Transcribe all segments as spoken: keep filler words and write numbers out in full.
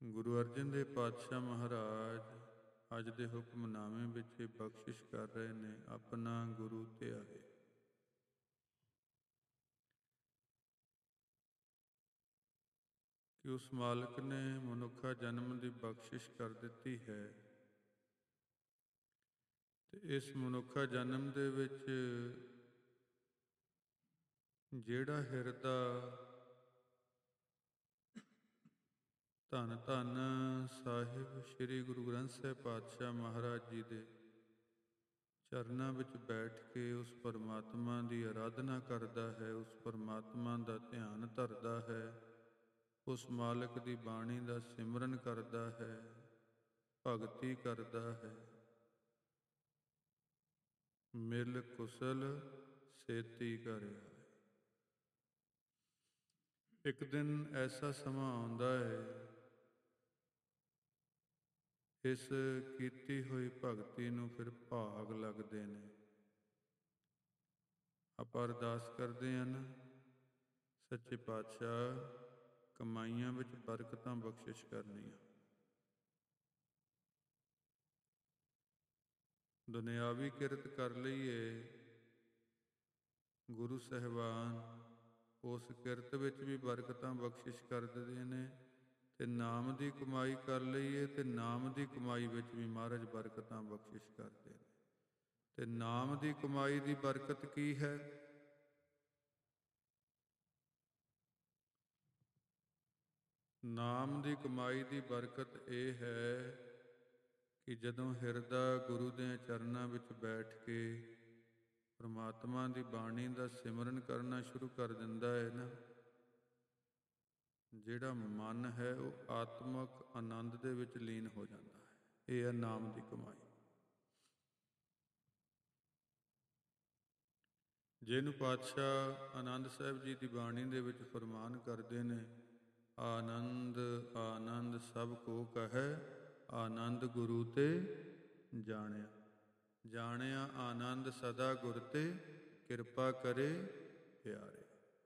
ਗੁਰੂ ਅਰਜਨ ਦੇਵ ਪਾਤਸ਼ਾਹ ਮਹਾਰਾਜ ਅੱਜ ਦੇ ਹੁਕਮਨਾਮੇ ਵਿੱਚ ਇਹ ਬਖਸ਼ਿਸ਼ ਕਰ ਰਹੇ ਨੇ, ਆਪਣਾ ਗੁਰੂ ਧਿਆਏ। ਕਿ ਉਸ ਮਾਲਕ ਨੇ ਮਨੁੱਖਾ ਜਨਮ ਦੀ ਬਖਸ਼ਿਸ਼ ਕਰ ਦਿੱਤੀ ਹੈ ਤੇ ਇਸ ਮਨੁੱਖਾ ਜਨਮ ਦੇ ਵਿੱਚ ਜਿਹੜਾ ਹਿਰਦਾ ਧੰਨ ਧੰਨ ਸਾਹਿਬ ਸ੍ਰੀ ਗੁਰੂ ਗ੍ਰੰਥ ਸਾਹਿਬ ਪਾਤਸ਼ਾਹ ਮਹਾਰਾਜ ਜੀ ਦੇ ਚਰਨਾਂ ਵਿੱਚ ਬੈਠ ਕੇ ਉਸ ਪਰਮਾਤਮਾ ਦੀ ਅਰਾਧਨਾ ਕਰਦਾ ਹੈ, ਉਸ ਪਰਮਾਤਮਾ ਦਾ ਧਿਆਨ ਧਰਦਾ ਹੈ, ਉਸ ਮਾਲਕ ਦੀ ਬਾਣੀ ਦਾ ਸਿਮਰਨ ਕਰਦਾ ਹੈ, ਭਗਤੀ ਕਰਦਾ ਹੈ, ਮਿਲ ਕੁਸਲ ਸੇਤੀ ਘਰ ਆਏ। ਇੱਕ ਦਿਨ ਐਸਾ ਸਮਾਂ ਆਉਂਦਾ ਹੈ, ਇਸ ਕੀਤੀ ਹੋਈ ਭਗਤੀ ਨੂੰ ਫਿਰ ਭਾਗ ਲੱਗਦੇ ਨੇ। ਆਪਾਂ ਅਰਦਾਸ ਕਰਦੇ ਹਾਂ ਨਾ, ਸੱਚੇ ਪਾਤਸ਼ਾਹ ਕਮਾਈਆਂ ਵਿੱਚ ਬਰਕਤਾਂ ਬਖਸ਼ਿਸ਼ ਕਰਨੀਆਂ, ਦੁਨਿਆਵੀ ਕਿਰਤ ਕਰ ਲਈਏ, ਗੁਰੂ ਸਾਹਿਬਾਨ ਉਸ ਕਿਰਤ ਵਿੱਚ ਵੀ ਬਰਕਤਾਂ ਬਖਸ਼ਿਸ਼ ਕਰ ਦਿੰਦੇ ਨੇ, ਤੇ ਨਾਮ ਦੀ ਕਮਾਈ ਕਰ ਲਈਏ ਤੇ ਨਾਮ ਦੀ ਕਮਾਈ ਵਿੱਚ ਵੀ ਮਹਾਰਾਜ ਬਰਕਤਾਂ ਬਖਸ਼ਿਸ਼ ਕਰਦੇ ਨੇ। ਤੇ ਨਾਮ ਦੀ ਕਮਾਈ ਦੀ ਬਰਕਤ ਕੀ ਹੈ? ਨਾਮ ਦੀ ਕਮਾਈ ਦੀ ਬਰਕਤ ਇਹ ਹੈ ਕਿ ਜਦੋਂ ਹਿਰਦਾ ਗੁਰੂ ਦੇ ਚਰਨਾਂ ਵਿੱਚ ਬੈਠ ਕੇ ਪਰਮਾਤਮਾ ਦੀ ਬਾਣੀ ਦਾ ਸਿਮਰਨ ਕਰਨਾ ਸ਼ੁਰੂ ਕਰ ਦਿੰਦਾ ਹੈ ਨਾ, ਜਿਹੜਾ ਮਨ ਹੈ ਉਹ ਆਤਮਕ ਆਨੰਦ ਦੇ ਵਿੱਚ ਲੀਨ ਹੋ ਜਾਂਦਾ ਹੈ। ਇਹ ਹੈ ਨਾਮ ਦੀ ਕਮਾਈ। ਜਿਹਨੂੰ ਪਾਤਸ਼ਾਹ ਆਨੰਦ ਸਾਹਿਬ ਜੀ ਦੀ ਬਾਣੀ ਦੇ ਵਿੱਚ ਫਰਮਾਨ ਕਰਦੇ ਨੇ, ਆਨੰਦ ਆਨੰਦ ਸਭ ਕੋ ਕਹੈ, ਆਨੰਦ ਗੁਰੂ ਤੇ ਜਾਣਿਆ। ਜਾਣਿਆ ਆਨੰਦ ਸਦਾ ਗੁਰ ਤੇ, ਕਿਰਪਾ ਕਰੇ ਪਿਆਰੇ।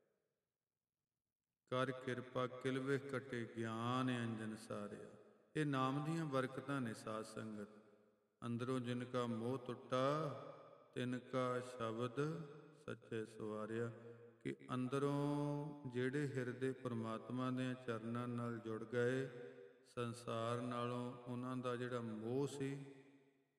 ਕਰ ਕਿਰਪਾ ਕਿਲਵੇ ਕਟੇ, ਗਿਆਨ ਅੰਜਨ ਸਾਰਿਆ। ਇਹ ਨਾਮ ਦੀਆਂ ਬਰਕਤਾਂ ਨੇ ਸਾਧ ਸੰਗਤ। ਅੰਦਰੋਂ ਜਿਨ ਕਾ ਮੋਹ ਟੁੱਟਾ, ਤਿਨ ਕਾ ਸ਼ਬਦ ਸੱਚੇ ਸਵਾਰਿਆ। ਕਿ ਅੰਦਰੋਂ ਜਿਹੜੇ ਹਿਰਦੇ ਪਰਮਾਤਮਾ ਦੇ ਚਰਨਾਂ ਨਾਲ ਜੁੜ ਗਏ, ਸੰਸਾਰ ਨਾਲੋਂ ਉਹਨਾਂ ਦਾ ਜਿਹੜਾ ਮੋਹ ਸੀ